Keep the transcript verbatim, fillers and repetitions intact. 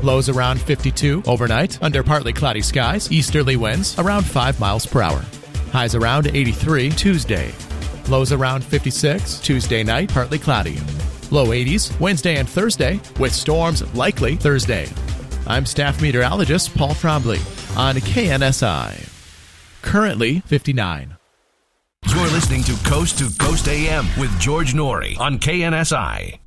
Lows around fifty-two overnight under partly cloudy skies. Easterly winds around five miles per hour. Highs around eighty-three Tuesday. Lows around fifty-six Tuesday night, partly cloudy. Low eighties Wednesday and Thursday, with storms likely Thursday. I'm staff meteorologist Paul Trombley on K N S I. Currently fifty-nine. You're listening to Coast to Coast A M with George Norrie on K N S I.